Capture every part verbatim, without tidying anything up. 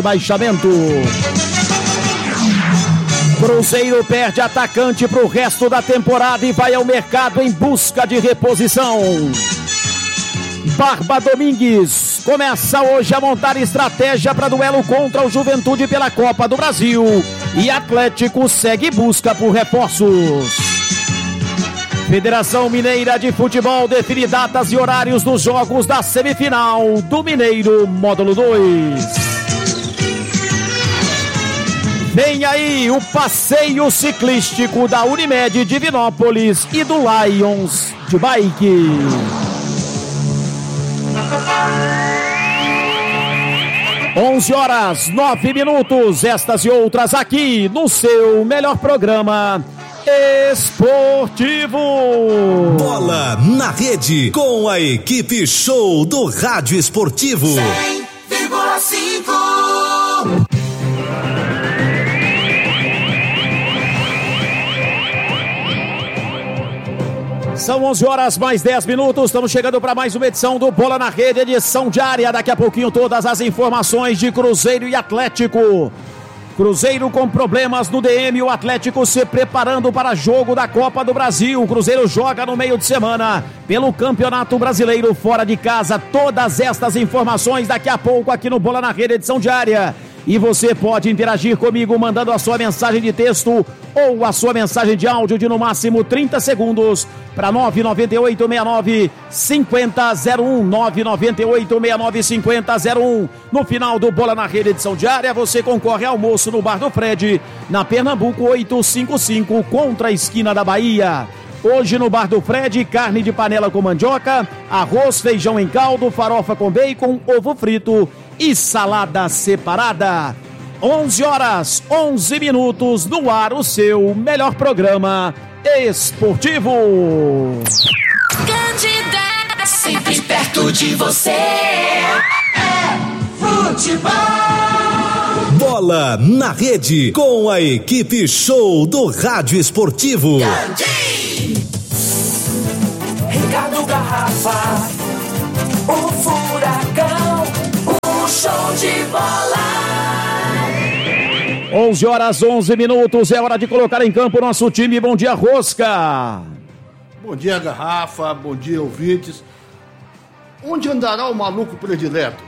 Baixamento. Cruzeiro perde atacante para o resto da temporada e vai ao mercado em busca de reposição. Barba Domingues começa hoje a montar estratégia para duelo contra o Juventude pela Copa do Brasil. E Atlético segue busca por reforços. Federação Mineira de Futebol define datas e horários dos jogos da semifinal do Mineiro Módulo dois. Vem aí o passeio ciclístico da Unimed Divinópolis e do Lions de Bike. onze horas, nove minutos, estas e outras aqui no seu melhor programa esportivo. Bola na rede com a equipe show do Rádio Esportivo. cem vírgula cinco. São onze horas mais dez minutos, estamos chegando para mais uma edição do Bola na Rede, edição diária. Daqui a pouquinho todas as informações de Cruzeiro e Atlético. Cruzeiro com problemas no D M, o Atlético se preparando para jogo da Copa do Brasil. O Cruzeiro joga no meio de semana pelo Campeonato Brasileiro fora de casa. Todas estas informações daqui a pouco aqui no Bola na Rede, edição diária. E você pode interagir comigo mandando a sua mensagem de texto ou a sua mensagem de áudio de no máximo trinta segundos para nove nove oito seis nove cinco zero zero um, nove nove oito seis nove cinco zero zero um. No final do Bola na Rede edição diária, você concorre ao almoço no Bar do Fred, na Pernambuco oitocentos e cinquenta e cinco, contra a esquina da Bahia. Hoje no Bar do Fred, carne de panela com mandioca, arroz, feijão em caldo, farofa com bacon, ovo frito e salada separada. onze horas, onze minutos, no ar o seu melhor programa esportivo. Candidata, sempre perto de você. É futebol. Bola na rede com a equipe show do Rádio Esportivo. Candi. Ricardo Garrafa, o furacão, o show de bola. onze horas, onze minutos, é hora de colocar em campo o nosso time. Bom dia, Rosca. Bom dia, Garrafa, bom dia, ouvintes. Onde andará o maluco predileto?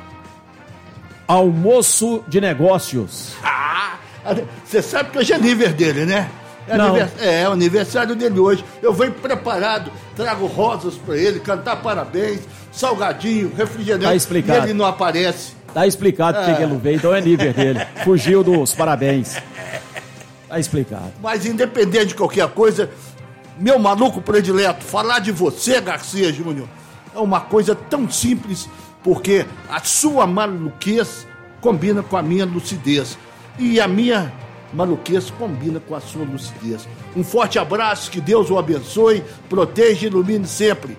Almoço de negócios. Ah, você sabe que hoje é aniversário dele, né? É, Não. anivers... é, é o aniversário dele hoje. Eu venho preparado, trago rosas pra ele, cantar parabéns, salgadinho, refrigerante. Tá explicado. E ele não aparece. Tá explicado porque É. que ele não veio, então é nível dele. Fugiu dos parabéns. Tá explicado. Mas independente de qualquer coisa, meu maluco predileto, falar de você, Garcia Júnior, é uma coisa tão simples, porque a sua maluquez combina com a minha lucidez. E a minha maluquez combina com a sua lucidez. Um forte abraço, que Deus o abençoe, proteja e ilumine sempre.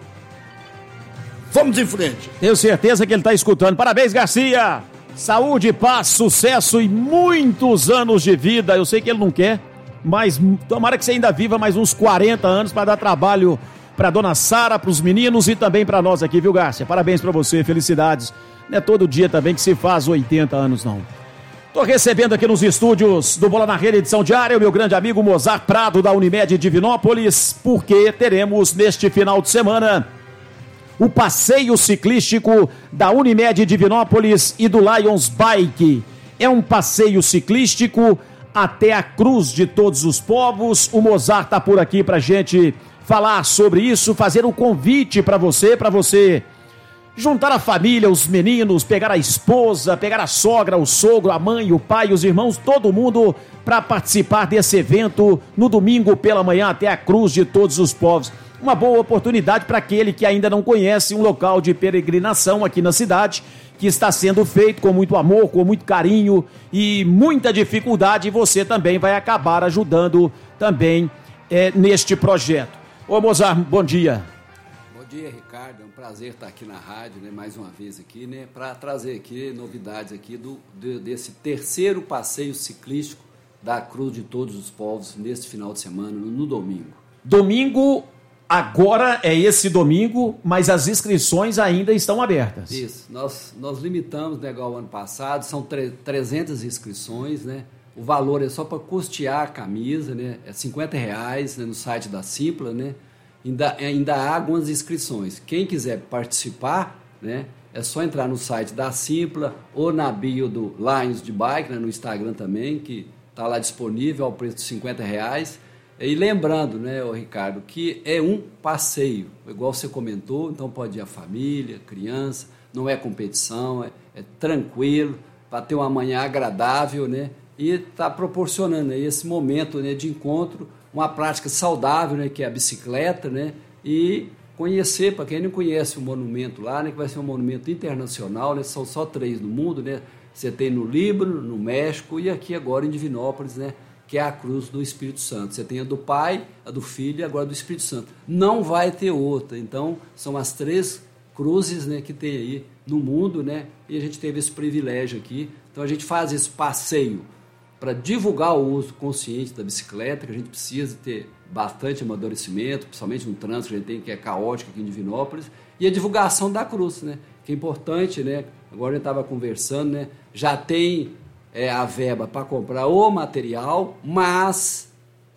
Vamos em frente. Tenho certeza que ele tá escutando. Parabéns, Garcia. Saúde, paz, sucesso e muitos anos de vida. Eu sei que ele não quer, mas tomara que você ainda viva mais uns quarenta anos para dar trabalho para dona Sara, para os meninos e também para nós aqui, viu, Garcia? Parabéns para você, felicidades. Não é todo dia também que se faz oitenta anos, não. Tô recebendo aqui nos estúdios do Bola na Rede edição diária o meu grande amigo Mozart Prado, da Unimed Divinópolis, porque teremos neste final de semana o passeio ciclístico da Unimed Divinópolis e do Lions Bike. É um passeio ciclístico até a Cruz de Todos os Povos. O Mozart tá por aqui pra gente falar sobre isso, fazer um convite para você, para você juntar a família, os meninos, pegar a esposa, pegar a sogra, o sogro, a mãe, o pai, os irmãos, todo mundo para participar desse evento no domingo pela manhã até a Cruz de Todos os Povos. Uma boa oportunidade para aquele que ainda não conhece um local de peregrinação aqui na cidade, que está sendo feito com muito amor, com muito carinho e muita dificuldade, e você também vai acabar ajudando também é, neste projeto. Ô Mozart, bom dia. Bom dia, Ricardo, é um prazer estar aqui na rádio, né, mais uma vez aqui, né, para trazer aqui novidades aqui do, de, desse terceiro passeio ciclístico da Cruz de Todos os Povos neste final de semana, no, no domingo. Domingo Agora é esse domingo, mas as inscrições ainda estão abertas. Isso, nós, nós limitamos, né, igual o ano passado, são trezentas inscrições, né? O valor é só para custear a camisa, né? É cinquenta reais, né, no site da Simpla, né? Ainda, ainda há algumas inscrições. Quem quiser participar, né, é só entrar no site da Simpla ou na bio do Lions de Bike, né, no Instagram também, que está lá disponível ao preço de cinquenta reais. E lembrando, né, ô Ricardo, que é um passeio, igual você comentou, então pode ir a família, criança, não é competição, é, é tranquilo, para ter uma manhã agradável, né, e está proporcionando aí esse momento, né, de encontro, uma prática saudável, né, que é a bicicleta, né, e conhecer, para quem não conhece o monumento lá, né, que vai ser um monumento internacional, né, são só três no mundo, né, você tem no Líbano, no México e aqui agora em Divinópolis, né, que é a cruz do Espírito Santo. Você tem a do Pai, a do Filho e agora do Espírito Santo. Não vai ter outra. Então, são as três cruzes, né, que tem aí no mundo, né, e a gente teve esse privilégio aqui. Então, a gente faz esse passeio para divulgar o uso consciente da bicicleta, que a gente precisa ter bastante amadurecimento, principalmente no trânsito que a gente tem, que é caótico aqui em Divinópolis, e a divulgação da cruz, né, que é importante, né, agora a gente estava conversando, né, já tem é, a verba para comprar o material, mas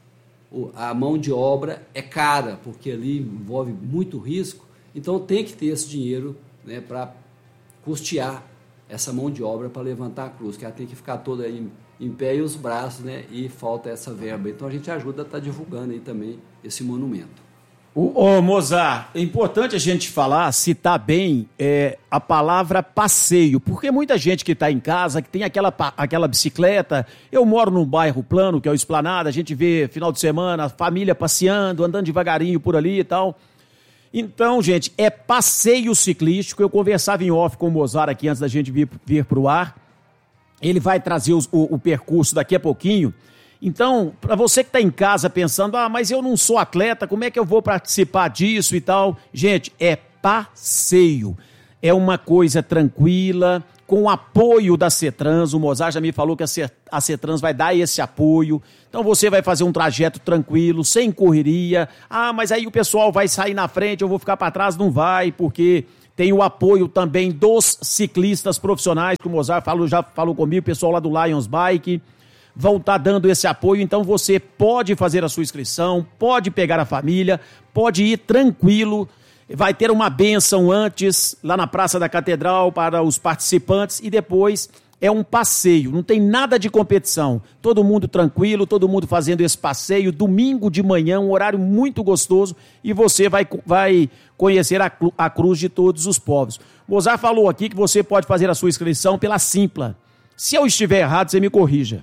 o, a mão de obra é cara, porque ali envolve muito risco, então tem que ter esse dinheiro, né, para custear essa mão de obra para levantar a cruz, que ela tem que ficar toda aí em pé e os braços, né, e falta essa verba. Então a gente ajuda a estar tá divulgando aí também esse monumento. Ô, ô Mozart, é importante a gente falar, citar bem é, a palavra passeio, porque muita gente que está em casa, que tem aquela, aquela bicicleta, eu moro num bairro plano, que é o Esplanada, a gente vê final de semana, a família passeando, andando devagarinho por ali e tal. Então, gente, é passeio ciclístico. Eu conversava em off com o Mozart aqui antes da gente vir, vir para o ar. Ele vai trazer os, o, o percurso daqui a pouquinho. Então, para você que está em casa pensando, ah, mas eu não sou atleta, como é que eu vou participar disso e tal? Gente, é passeio. É uma coisa tranquila, com o apoio da CETRANS. O Mozart já me falou que a CETRANS vai dar esse apoio. Então você vai fazer um trajeto tranquilo, sem correria. Ah, mas aí o pessoal vai sair na frente, eu vou ficar para trás. Não vai, porque tem o apoio também dos ciclistas profissionais, que o Mozart falou, já falou comigo, o pessoal lá do Lions Bike vão estar dando esse apoio. Então você pode fazer a sua inscrição, pode pegar a família, pode ir tranquilo. Vai ter uma bênção antes, lá na Praça da Catedral, para os participantes, e depois é um passeio, não tem nada de competição. Todo mundo tranquilo, todo mundo fazendo esse passeio, domingo de manhã, um horário muito gostoso, e você vai, vai conhecer a, a cruz de todos os povos. Mozart falou aqui que você pode fazer a sua inscrição pela Simpla. Se eu estiver errado, você me corrija.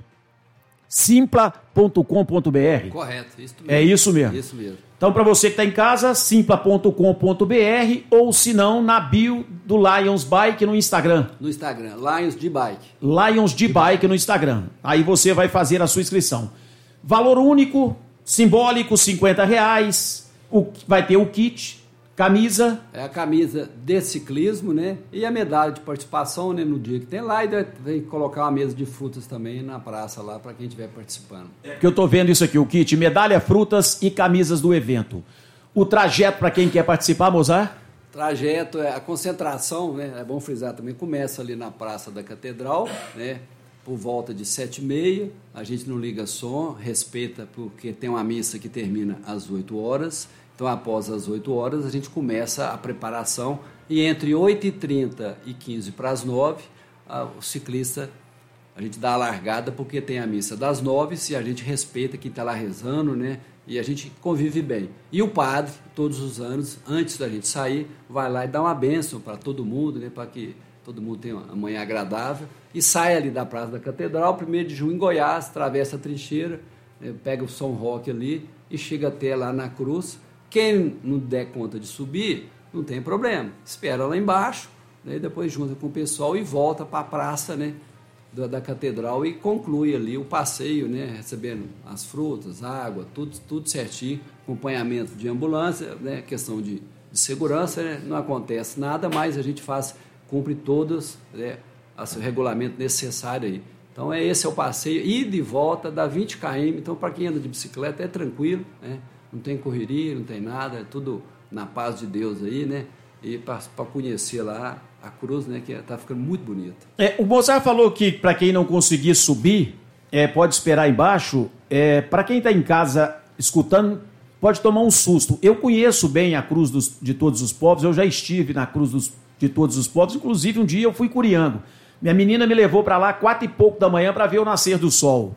simpla ponto com ponto b r. Correto, isso mesmo. É isso mesmo. Isso mesmo. Então, para você que está em casa, simpla ponto com ponto b r ou, se não, na bio do Lions Bike no Instagram. No Instagram, Lions de Bike. Lions de Bike no Instagram. Aí você vai fazer a sua inscrição. Valor único, simbólico, cinquenta reais. O, vai ter o kit, camisa. É a camisa de ciclismo, né? E a medalha de participação, né? No dia que tem lá, e vai colocar uma mesa de frutas também na praça lá para quem estiver participando. É porque eu tô vendo isso aqui, o kit, medalha, frutas e camisas do evento. O trajeto para quem quer participar, Mozart? Trajeto, é a concentração, né? É bom frisar também, começa ali na Praça da Catedral, né? Por volta de sete e meia, a gente não liga som, respeita, porque tem uma missa que termina às oito horas. Então, após as oito horas, a gente começa a preparação e entre oito e trinta e quinze para as nove, a, o ciclista, a gente dá a largada porque tem a missa das nove, se a gente respeita quem está lá rezando, né? E a gente convive bem. E o padre, todos os anos, antes da gente sair, vai lá e dá uma bênção para todo mundo, né? Para que todo mundo tenha uma manhã agradável. E sai ali da Praça da Catedral, primeiro de junho em Goiás, atravessa a trincheira, né? Pega o São Roque ali e chega até lá na cruz. Quem não der conta de subir, não tem problema. Espera lá embaixo, né, depois junta com o pessoal e volta para a praça, né, da, da catedral e conclui ali o passeio, né, recebendo as frutas, água, tudo, tudo certinho, acompanhamento de ambulância, né, questão de, de segurança, né, não acontece nada, mas a gente faz, cumpre todos, né, o regulamento necessário aí. Então, é, esse é o passeio, ida e volta, dá vinte quilômetros, então para quem anda de bicicleta é tranquilo, né? não tem correria, não tem nada, é tudo na paz de Deus aí, né? E para conhecer lá a cruz, né, que está ficando muito bonita. É, o Mozart falou que para quem não conseguir subir, é, pode esperar embaixo. É, para quem está em casa escutando, pode tomar um susto. Eu conheço bem a cruz dos, de todos os povos, eu já estive na cruz dos, de todos os povos, inclusive um dia eu fui curiango. Minha menina me levou para lá quatro e pouco da manhã para ver o nascer do sol.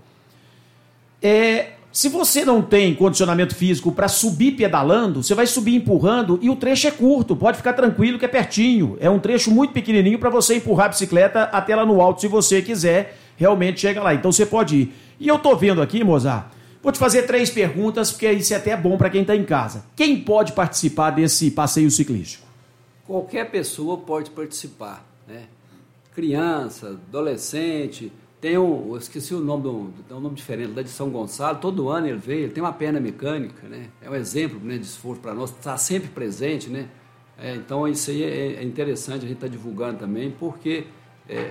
É... Se você não tem condicionamento físico para subir pedalando, você vai subir empurrando e o trecho é curto, pode ficar tranquilo que é pertinho. É um trecho muito pequenininho para você empurrar a bicicleta até lá no alto, se você quiser, realmente chega lá. Então você pode ir. E eu tô vendo aqui, Mozart, vou te fazer três perguntas, porque isso é até bom para quem está em casa. Quem pode participar desse passeio ciclístico? Qualquer pessoa pode participar, né? Criança, adolescente... Tem um, eu esqueci o nome, do, tem um nome diferente, lá de São Gonçalo, todo ano ele veio, ele tem uma perna mecânica, né? É um exemplo, né, de esforço para nós, está sempre presente, né? É, então isso aí é, é interessante, a gente está divulgando também, porque é, é,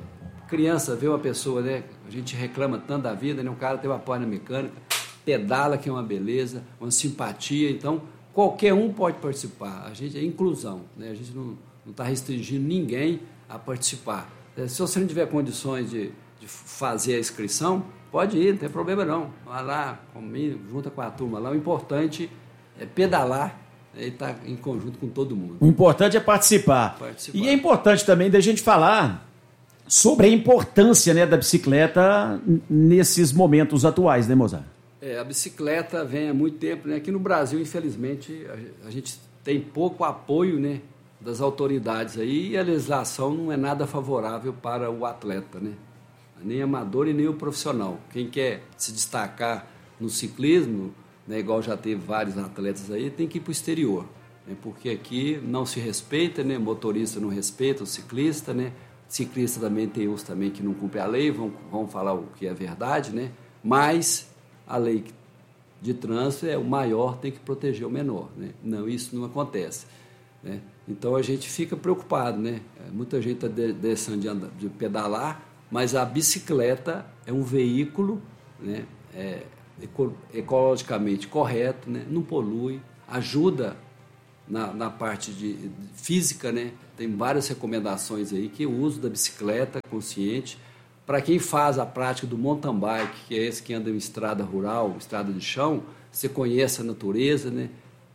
criança vê uma pessoa, né? A gente reclama tanto da vida, né? Um cara tem uma perna mecânica, pedala, que é uma beleza, uma simpatia, então qualquer um pode participar, a gente é inclusão, né? A gente não está restringindo ninguém a participar. Se você não tiver condições de de fazer a inscrição, pode ir, não tem problema não. Vai lá comigo, junta com a turma lá. O importante é pedalar e estar em conjunto com todo mundo. O importante é participar. participar. E é importante também da gente falar sobre a importância, né, da bicicleta nesses momentos atuais, né, Mozart? É, a bicicleta vem há muito tempo, né? Aqui no Brasil, infelizmente, a, a gente tem pouco apoio, né, das autoridades aí, e a legislação não é nada favorável para o atleta, né? Nem amador e nem o profissional. Quem quer se destacar no ciclismo, né, igual já teve vários atletas aí, tem que ir para o exterior, né, porque aqui não se respeita, né, motorista não respeita o ciclista, né, ciclista também tem uns também que não cumprem a lei, vão, vão falar o que é verdade, né, mas a lei de trânsito é o maior, tem que proteger o menor, né, não, isso não acontece, né, então a gente fica preocupado, né, muita gente está deixando de, andar, de pedalar, mas a bicicleta é um veículo, né, é, eco, ecologicamente correto, né, não polui, ajuda na, na parte de, de física, né, tem várias recomendações aí que o uso da bicicleta consciente, para quem faz a prática do mountain bike, que é esse que anda em estrada rural, estrada de chão, você conhece a natureza, né,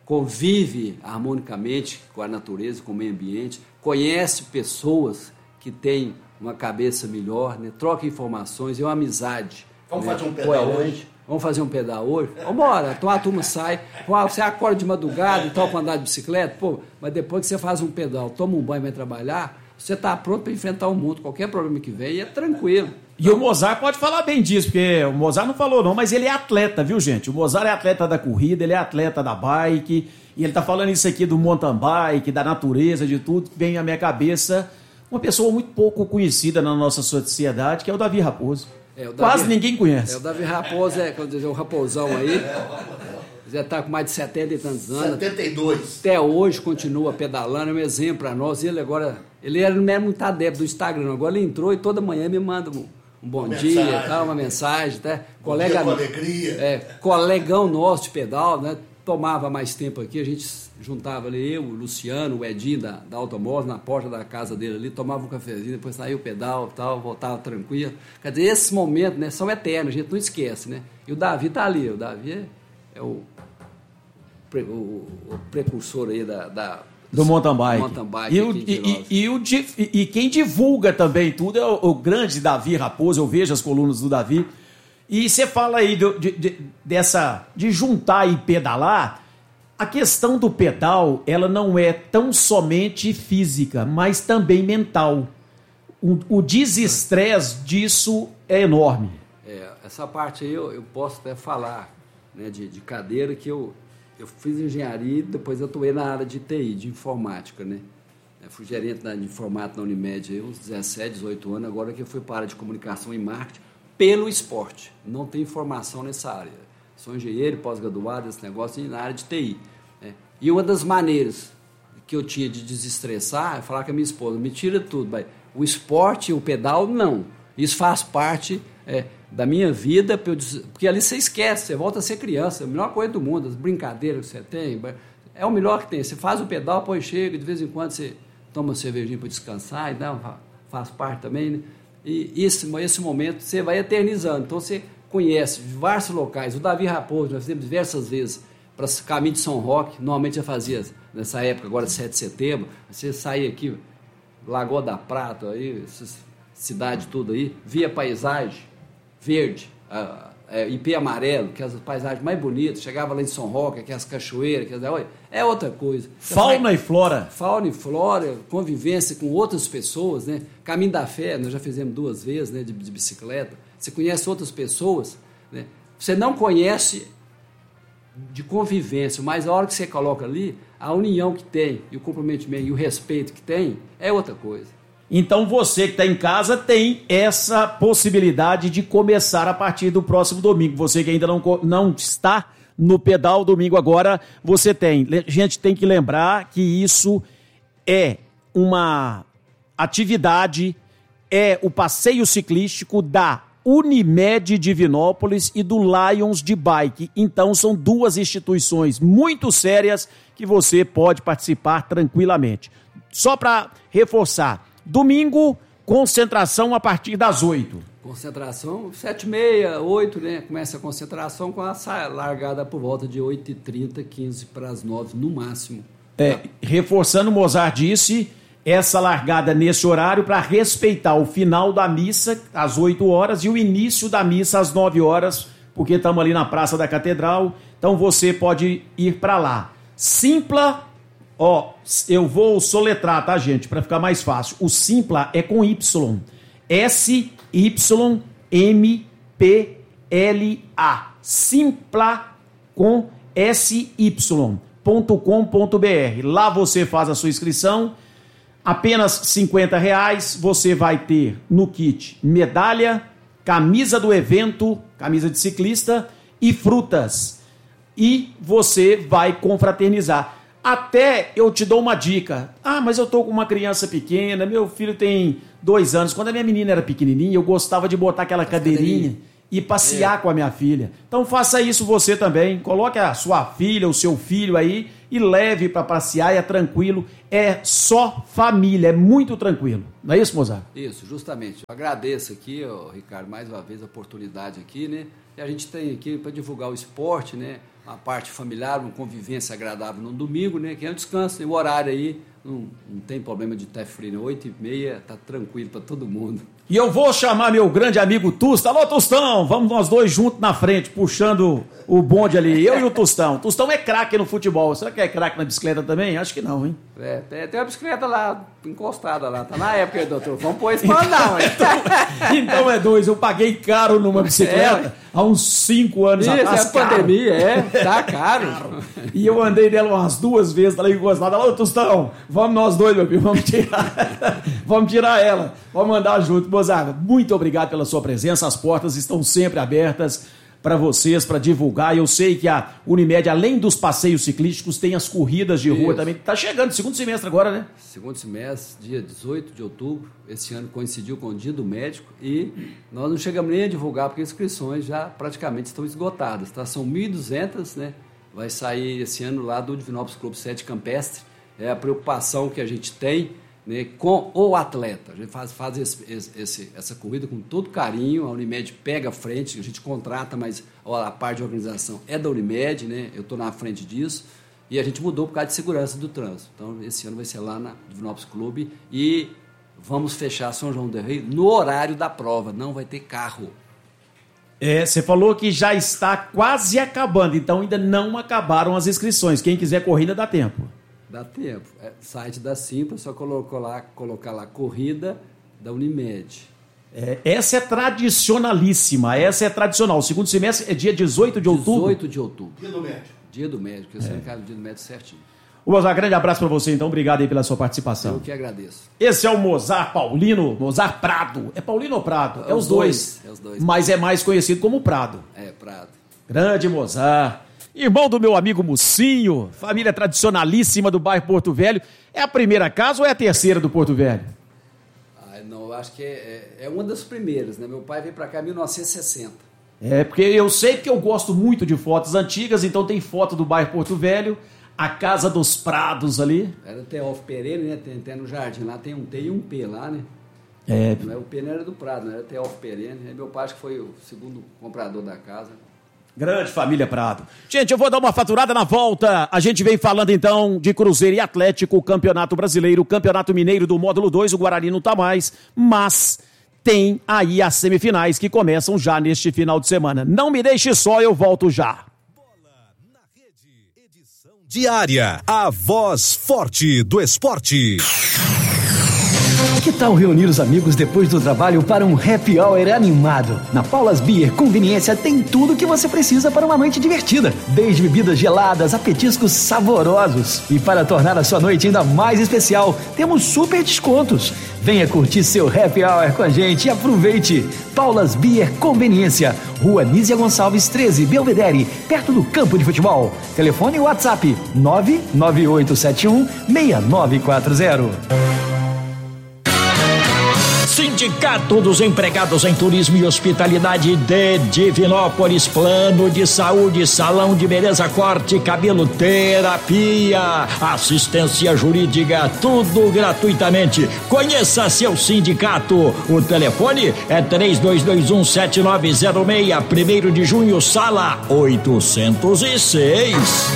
convive harmonicamente com a natureza, com o meio ambiente, conhece pessoas que têm uma cabeça melhor, né? Troca informações, é uma amizade. Vamos né? fazer um pedal Coerente. Hoje? Vamos fazer um pedal hoje? Vambora, então a turma sai, você acorda de madrugada e toca andar de bicicleta, pô, mas depois que você faz um pedal, toma um banho e vai trabalhar, você está pronto para enfrentar o mundo, qualquer problema que vem, e é tranquilo. E o Mozart pode falar bem disso, porque o Mozart não falou não, mas ele é atleta, viu, gente? O Mozart é atleta da corrida, ele é atleta da bike, e ele tá falando isso aqui do mountain bike, da natureza, de tudo, que vem à minha cabeça uma pessoa muito pouco conhecida na nossa sociedade, que é o Davi Raposo. É, o Davi, quase ninguém conhece. É, o Davi Raposo, é, quando dizer, o Raposão aí, já está com mais de setenta e tantos anos. setenta e dois. Até hoje continua pedalando, é um exemplo para nós. Ele agora, ele era, não era muito adepto do Instagram, agora ele entrou e toda manhã me manda um, um bom uma dia, mensagem. Tá, uma mensagem. Tá? Bom colega, dia com alegria. É, colegão nosso de pedal, né? Tomava mais tempo aqui, a gente juntava ali, eu, o Luciano, o Edinho da, da Automóvel, na porta da casa dele ali, tomava um cafezinho, depois saía o pedal e tal, voltava tranquilo. Quer dizer, esses momentos, né, são eternos, a gente não esquece, né? E o Davi tá ali, o Davi é, é o, o, o precursor aí da... da do mountain bike. Mountain bike e, o, e, e, e, o, e, e quem divulga também tudo é o, o grande Davi Raposo, eu vejo as colunas do Davi. E você fala aí de, de, de, dessa, de juntar e pedalar, a questão do pedal, ela não é tão somente física, mas também mental. O, o desestresse disso é enorme. É, essa parte aí eu, eu posso até falar, né, de, de cadeira, que eu, eu fiz engenharia e depois eu atuei na área de T I, de informática, né? Eu fui gerente de informática na Unimed aí, uns dezessete, dezoito anos, agora que eu fui para a área de comunicação e marketing, pelo esporte, não tenho formação nessa área, sou engenheiro, pós-graduado, esse negócio na área de T I, né? E uma das maneiras que eu tinha de desestressar é falar com a minha esposa, me tira tudo, vai. O esporte e o pedal, não, isso faz parte é, da minha vida, porque ali você esquece, você volta a ser criança, é a melhor coisa do mundo, as brincadeiras que você tem, é o melhor que tem. Você faz o pedal, depois chega, de vez em quando você toma uma cervejinha para descansar, e dá, faz parte também, né? E esse, esse momento você vai eternizando. Então você conhece vários locais. O Davi Raposo, nós fizemos diversas vezes para o caminho de São Roque, normalmente já fazia nessa época, agora sete de setembro, você saía aqui, Lagoa da Prata, aí, essas cidade tudo aí, via paisagem verde, uh, é, ipê amarelo, que é as paisagens mais bonitas, chegava lá em São Roque, que é as cachoeiras, que é, olha, é outra coisa. Fauna vai, e flora. Fauna e flora, convivência com outras pessoas, né? Caminho da Fé, nós já fizemos duas vezes, né, de, de bicicleta. Você conhece outras pessoas, né? Você não conhece de convivência, mas a hora que você coloca ali, a união que tem, e o comprometimento e o respeito que tem, é outra coisa. Então você que está em casa tem essa possibilidade de começar a partir do próximo domingo. Você que ainda não, não está no pedal domingo agora, você tem. A gente tem que lembrar que isso é uma atividade, é o passeio ciclístico da Unimed Divinópolis e do Lions de Bike. Então são duas instituições muito sérias que você pode participar tranquilamente. Só para reforçar, domingo, concentração a partir das oito. Concentração, sete e meia, oito, né? Começa a concentração com a largada por volta de oito e trinta, quinze para as nove no máximo. É, reforçando, o Mozart disse, essa largada nesse horário para respeitar o final da missa às oito horas e o início da missa às nove horas, porque estamos ali na Praça da Catedral, então você pode ir para lá. Simpla. Ó, eu vou soletrar, tá, gente? Para ficar mais fácil. O Simpla é com Y. S Y M P L A. Simpla com S Y ponto com ponto B R. Lá você faz a sua inscrição. Apenas cinquenta reais. Você vai ter no kit medalha, camisa do evento, camisa de ciclista e frutas. E você vai confraternizar. Até eu te dou uma dica. Ah, mas eu tô com uma criança pequena, meu filho tem dois anos. Quando a minha menina era pequenininha, eu gostava de botar aquela cadeirinha e passear é. com a minha filha. Então faça isso você também. Coloque a sua filha, o seu filho aí e leve para passear, é tranquilo. É só família, é muito tranquilo. Não é isso, Mozart? Isso, justamente. Eu agradeço aqui, ó, Ricardo, mais uma vez a oportunidade aqui, né? E a gente tem aqui para divulgar o esporte, né? Uma parte familiar, uma convivência agradável no domingo, né? Que é um descanso, e o horário aí não, não tem problema de estar frio, né? oito e meia tá tranquilo para todo mundo. E eu vou chamar meu grande amigo Tusta. Alô, Tustão, vamos nós dois juntos na frente, puxando o bonde ali, eu e o Tustão. Tustão é craque no futebol, será que é craque na bicicleta também? Acho que não, hein? É, tem, tem uma bicicleta lá, encostada lá, tá na época aí, doutor, vamos pôr isso pra andar, ué. então, então é dois, eu paguei caro numa bicicleta é, há uns cinco anos isso, atrás. Isso, é a pandemia, é, tá caro. caro. E eu andei nela umas duas vezes, tá lá encostada. Alô, Tustão, vamos nós dois, meu filho, vamos tirar, vamos tirar ela, vamos andar junto. Mozart, muito obrigado pela sua presença, as portas estão sempre abertas para vocês, para divulgar. Eu sei que a Unimed, além dos passeios ciclísticos, tem as corridas de rua. Isso. Também. Está chegando, segundo semestre agora, né? Segundo semestre, dia dezoito de outubro. Esse ano coincidiu com o dia do médico e nós não chegamos nem a divulgar, porque as inscrições já praticamente estão esgotadas. Tá? São mil e duzentas, né? Vai sair esse ano lá do Divinópolis Clube sete Campestre. É a preocupação que a gente tem, né, com o atleta. A gente faz, faz esse, esse, essa corrida com todo carinho, a Unimed pega a frente, a gente contrata, mas a parte de organização é da Unimed, né, eu estou na frente disso, e a gente mudou por causa de segurança do trânsito. Então, esse ano vai ser lá na Divinópolis Clube e vamos fechar São João del Rei no horário da prova, não vai ter carro. É, você falou que já está quase acabando, então ainda não acabaram as inscrições. Quem quiser corrida dá tempo. Dá tempo. É, site da Simpla, só colocou lá, colocar lá corrida da Unimed. É, essa é tradicionalíssima, essa é tradicional. O segundo semestre é dia dezoito de outubro? dezoito de outubro. Dia do médico. Dia do médico, eu sei que é o dia do médico certinho. O Mozart, grande abraço para você, então. Obrigado aí pela sua participação. Eu que agradeço. Esse é o Mozart Paulino, Mozart Prado. É Paulino ou Prado? É, é os, os dois. dois. É os dois. Mas é mais conhecido como Prado. É, Prado. Grande Mozart. Irmão do meu amigo Mucinho, família tradicionalíssima do bairro Porto Velho. É a primeira casa ou é a terceira do Porto Velho? Ai, não, eu acho que é, é, é uma das primeiras, né? Meu pai veio pra cá em mil novecentos e sessenta. É, porque eu sei que eu gosto muito de fotos antigas, então tem foto do bairro Porto Velho, a Casa dos Prados ali. Era Teófilo Pereira, né? Tem, tem no jardim lá, tem um T e um P lá, né? É. O P não era do Prado, não era Teófilo Pereira. Né? Meu pai acho que foi o segundo comprador da casa. Grande família Prado. Gente, eu vou dar uma faturada na volta. A gente vem falando então de Cruzeiro e Atlético, Campeonato Brasileiro, Campeonato Mineiro do Módulo dois, o Guarani não tá mais, mas tem aí as semifinais que começam já neste final de semana. Não me deixe só, eu volto já. Diária, a voz forte do esporte. Que tal reunir os amigos depois do trabalho para um happy hour animado? Na Paula's Beer Conveniência tem tudo o que você precisa para uma noite divertida. Desde bebidas geladas a petiscos saborosos. E para tornar a sua noite ainda mais especial, temos super descontos. Venha curtir seu happy hour com a gente e aproveite. Paula's Beer Conveniência, Rua Nízia Gonçalves treze, Belvedere, perto do campo de futebol. Telefone e WhatsApp nove nove oito sete um seis nove quatro zero. Sindicato dos Empregados em Turismo e Hospitalidade de Divinópolis, plano de saúde, salão de beleza, corte, cabelo, terapia, assistência jurídica, tudo gratuitamente. Conheça seu sindicato. O telefone é três dois dois um sete nove zero seis, primeiro de junho, sala oitocentos e seis.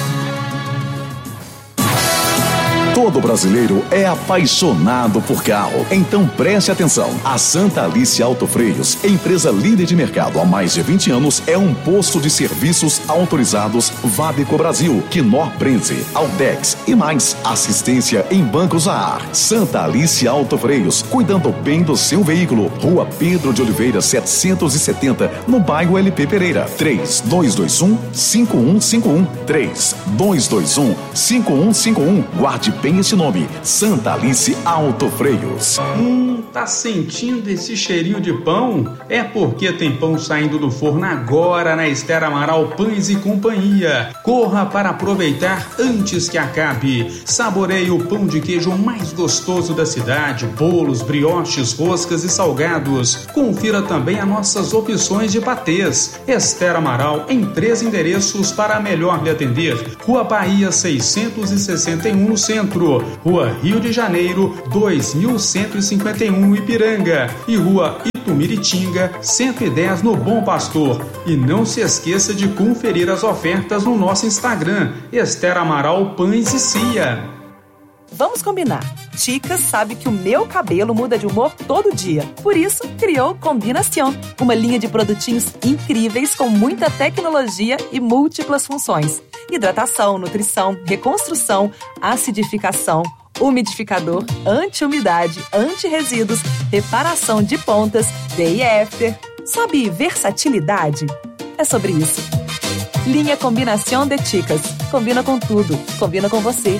Todo brasileiro é apaixonado por carro. Então preste atenção. A Santa Alice Autofreios, empresa líder de mercado há mais de vinte anos, é um posto de serviços autorizados Vabeco Brasil, Knorr Prenze, Altex e mais. Assistência em bancos a ar. Santa Alice Autofreios, cuidando bem do seu veículo. Rua Pedro de Oliveira, setecentos e setenta, no bairro L P Pereira. três dois dois um cinco um cinco um. três dois dois um cinco um cinco um. Guarde bem esse nome, Santa Alice Autofreios. Hum, tá sentindo esse cheirinho de pão? É porque tem pão saindo do forno agora na Esther Amaral Pães e Companhia. Corra para aproveitar antes que acabe. Saboreie o pão de queijo mais gostoso da cidade, bolos, brioches, roscas e salgados. Confira também as nossas opções de patês. Esther Amaral em três endereços para melhor lhe atender. Rua Bahia seiscentos e sessenta e um no centro. Rua Rio de Janeiro, dois mil cento e cinquenta e um no Ipiranga e Rua Itumiritinga, cento e dez no Bom Pastor. E não se esqueça de conferir as ofertas no nosso Instagram, Esther Amaral Pães e Cia. Vamos combinar. Ticas sabe que o meu cabelo muda de humor todo dia. Por isso, criou Combinação, uma linha de produtinhos incríveis com muita tecnologia e múltiplas funções. Hidratação, nutrição, reconstrução, acidificação, umidificador, anti-umidade, anti-resíduos, reparação de pontas, day e after. Sabe versatilidade? É sobre isso. Linha Combinação de Ticas. Combina com tudo. Combina com você.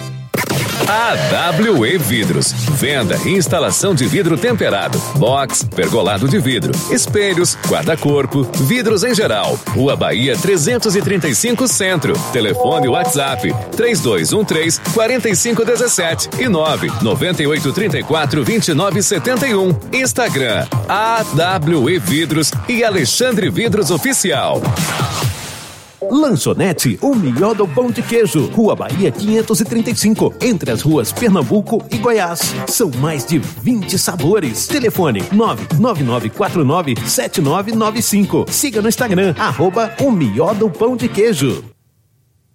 A W E Vidros. Venda e instalação de vidro temperado, box, pergolado de vidro, espelhos, guarda-corpo, vidros em geral. Rua Bahia trezentos e trinta e cinco Centro. Telefone WhatsApp três dois um três quatro cinco um sete e nove nove oito três quatro dois nove sete um. Instagram A W E Vidros e Alexandre Vidros Oficial. Lanchonete O Melhor do Pão de Queijo, Rua Bahia quinhentos e trinta e cinco, entre as ruas Pernambuco e Goiás. São mais de vinte sabores. Telefone nove nove nove quatro nove sete nove nove cinco. Siga no Instagram, arroba O Melhor do Pão de Queijo.